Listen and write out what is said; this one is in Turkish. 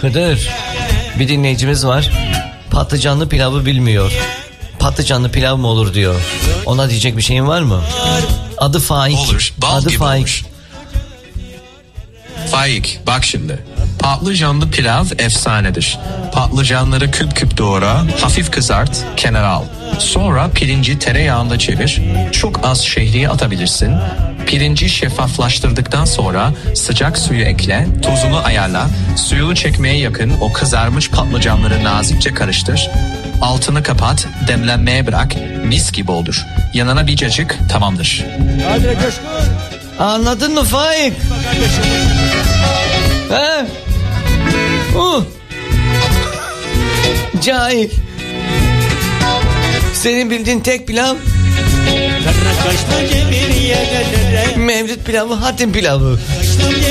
Hıdır, bir dinleyicimiz var. Patlıcanlı pilavı bilmiyor. Patlıcanlı pilav mı olur diyor. Ona diyecek bir şeyin var mı? Adı Faik. Olur. Bal adı gibi Faik. olur. Faik, bak şimdi. Patlıcanlı pilav efsanedir. Patlıcanları küp küp doğra, hafif kızart, kenara al. Sonra pirinci tereyağında çevir. Çok az şehriye atabilirsin. Pirinci şeffaflaştırdıktan sonra sıcak suyu ekle, tuzunu ayarla. Suyunu çekmeye yakın o kızarmış patlıcanları nazikçe karıştır. Altını kapat, demlenmeye bırak, mis gibi olur. Yanına bir cacık, tamamdır. Anladın mı Faik? He? Cahil. Senin bildiğin tek pilav Mevlüt pilavı, hatim pilavı.